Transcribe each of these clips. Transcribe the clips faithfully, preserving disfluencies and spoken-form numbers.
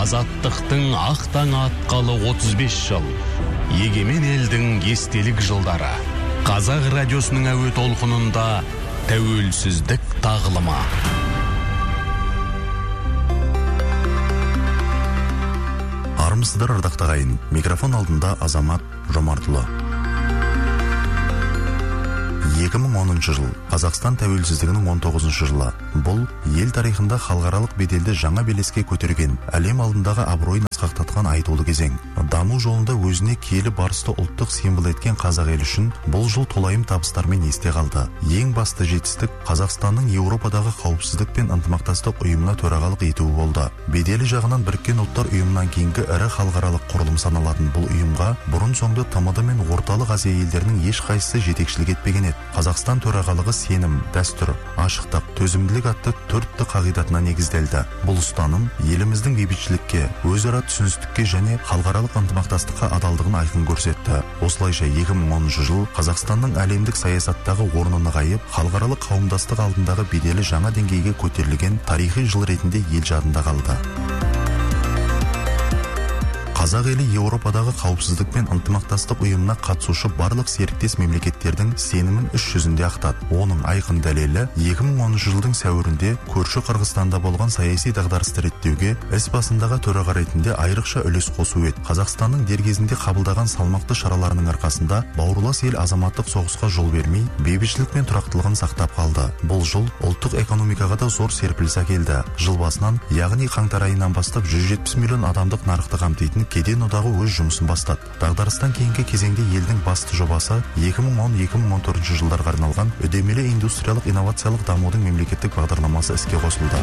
Азаттықтың ақ таңы атқалы отыз бес жыл. Егемен елдің естелік жылдары. Қазақ радиосының әуе толқынында тәуелсіздік тағылымы. Армысыздар, ардақты ағайын. Микрофон алдында Азамат Жомартұлы. екі мың оныншы жыл Қазақстан тәуелсіздігінің он тоғызыншы жылы. Бұл ел тарихында халықаралық беделді жаңа белеске көтерген, әлем алдындағы абыройын асқақтатқан айтулы кезең. Даму жолында өзіне киелі барысты ұлттық символ еткен қазақ елі үшін бұл жыл толайым табыстармен есте қалды. Ең басты жетістік Қазақстанның Еуропадағы қауіпсіздік пен ынтымақтастық ұйымына төрағалық етуі болды. Беделі жағынан Біріккен ұлттар ұйымынан кейінгі ірі халықаралық құрылым саналатын бұл ұйымға бұрын соңды тмд мен Орталық Азия елдерінің ешқайсысы жетекшілік етпеген еді. Қазақстан төрағалығы сенім, дәстүр, ашықтық, төзімділік атты төртті қағидатына негізделді. Бұл ұстаным еліміздің бейбітшілікке, өзара түсіністікке және халықаралық ынтымақтастыққа адалдығын айқын көрсетті. Осылайша екі мың оныншы жыл Қазақстанның әлемдік саясаттағы орны нығайып, халықаралық қауымдастық алдындағы беделі жаңа деңгейге көтерілген тарихи жыл ретінде ел жадында қалды. Қазақ елі Еуропадағы қауіпсіздік пен ынтымақтастық ұйымына қатысушы барлық серіктес мемлекеттердің сенімін іс жүзінде ақтады. Оның айқын дәлелі екі мың оныншы жылдың сәуірінде көрші Қырғызстанда болған саяси дағдарысты реттеуге іс басындағы төраға ретінде айрықша үлес қосу еді. Қазақстанның дер кезінде қабылдаған салмақты шараларының арқасында бауырлас ел азаматтық соғысқа жол бермей, бейбітшілік пен тұрақтылығын сақтап қалды. Бұл жыл ұлттық экономикаға да зор серпіліс әкелді. Жыл басынан, яғни қаңтар айынан бастап жүз жетпіс миллион адамдық нарықты қамтитын кеден одағы өз жұмысын бастады. Дағдарыстан кейінгі кезеңде елдің басты жобасы екі мың он - екі мың он төртінші жылдарға арналған үдемелі индустриялық инновациялық дамудың мемлекеттік бағдарламасы іске қосылды.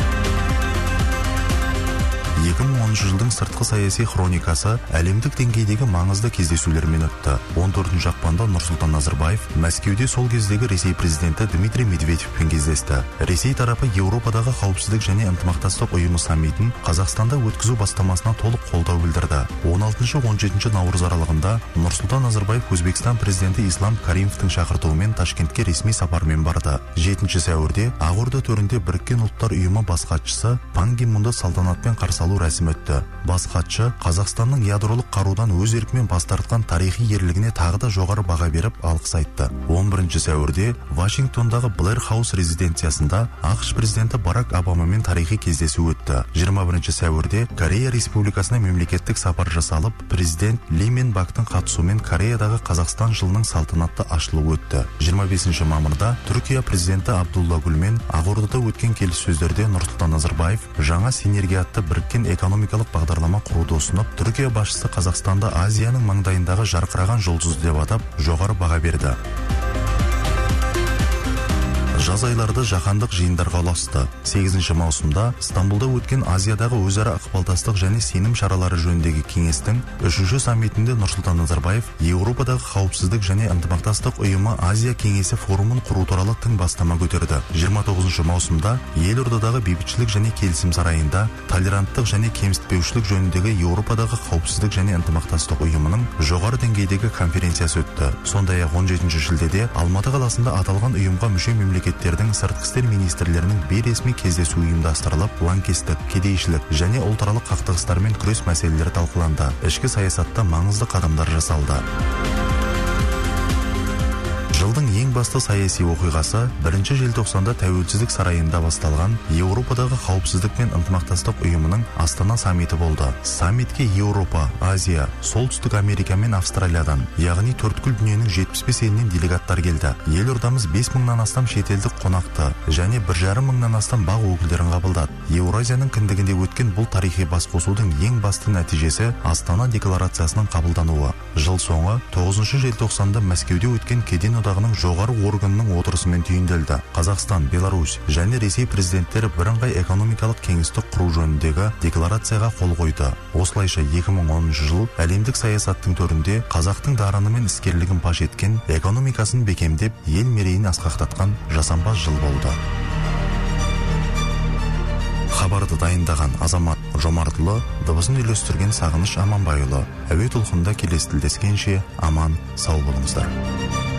екі мың оныншы жылдың сыртқы саяси хроникасы әлемдік деңгейдегі маңызды кездесулермен өтті. он төртінші ақпанда Нұрсұлтан Назарбаев Мәскеуде сол кездегі Ресей президенті Дмитрий Медведевпен кездесті. Ресей тарапы Еуропадағы қауіпсіздік және ынтымақтастық ұйымы саммитін Қазақстанда өткізу бастамасына толық қолдау білдірді. он алтыншы - он жетінші наурыз аралығында Нұрсұлтан Назарбаев Өзбекстан президенті Ислам Каримовтың шақыртуымен Ташкентке ресми сапармен барды. жетінші сәуірде Ақорда төрінде Біріккен ұлттар ұйымы бас хатшысы Пан Ги Мунды салтанатпен қарсы алу рәсім өтті. Бас хатшы Қазақстанның ядролық қарудан өз еркімен бас тартқан тарихи ерлігіне тағы да жоғары баға беріп алғыс айтты. он бірінші сәуірде Вашингтондағы Блэр Хаус резиденциясында ақш президенті Барак Обамамен тарихи кездесу өтті. жиырма бірінші сәуірде Корея Республикасына мемлекеттік сапар жасалып, президент Ли Мен Бактың қатысуымен Кореядағы Қазақстан жылының салтанатты ашылуы өтті. жиырма бесінші мамырда Түркия президенті Абдулла Гүлмен Ақордада өткен келіссөздерде Нұрсұлтан Назарбаев жаңа синергия атты біріккен экономикалық бағдарлама құруды ұсынып, Түркия басшысы Қазақстанды Азияның маңдайындағы жарқыраған жұлдыз деп атап, жоғары баға берді. Жаз айларда жаһандық жиындарға ұласты. сегізінші маусымда Стамбулда өткен Азиядағы өзара ықпалдастық және сенім шаралары жөніндегі кеңестің үшінші саммитінде Нұрсұлтан Назарбаев Еуропадағы қауіпсіздік және ынтымақтастық ұйымы Азия кеңесі форумын құру туралы тың бастама көтерді. жиырма тоғызыншы маусымда елордадағы бейбітшілік және келісім сарайында толеранттық және кемсітпеушілік жөніндегі Еуропадағы қауіпсіздік және ынтымақтастық ұйымының жоғары деңгейдегі конференциясы өтті. Сондай-ақ он жетінші шілдеде Алматы қаласында аталған ұйымға мүше мемлекет мемлекеттердің сыртқы істер министрлерінің бейресми кездесу ұйымдастырылып, лаңкестік, кедейшілік және ұлтаралық қақтығыстармен күрес мәселелері талқыланды. Ішкі саясатта маңызды қадамдар жасалды. Жылдың ең басты саяси оқиғасы бірінші желтоқсанда Тәуелсіздік сарайында басталған Еуропадағы қауіпсіздік пен ынтымақтастық ұйымының Астана саммиті болды. Саммитке Еуропа, Азия, Солтүстік Америка мен Австралиядан, яғни төрткүл дүниенің жетпіс бес елінен делегаттар келді. Елордамыз бес мыңнан астам шетелдік қонақты және бір жарым мыңнан астам бақ өкілдерін қабылдады. Еуразияның кіндігінде өткен бұл тарихи басқосудың ең басты нәтижесі Астана декларациясының қабылдануы. Жыл соңы тоғызыншы желтоқсанда Мәскеуде өткен кеден одағының жоғары органының отырысымен түйінделді. Қазақстан, Беларусь және Ресей президенттері бірыңғай экономикалық кеңістік құру жөніндегі декларацияға қол қойды. Осылайша екі мың оныншы жыл әлемдік саясаттың төрінде қазақтың дарыны мен іскерлігін паш еткен, экономикасын бекемдеп, ел мерейін асқақтатқан жасампаз жыл болды. Хабарды дайындаған Азамат Жомартұлы, дыбысын үйлестірген Сағыныш Аманбайұлы. Әуе толқынында келесі тілдескенше аман, сау болыңыздар.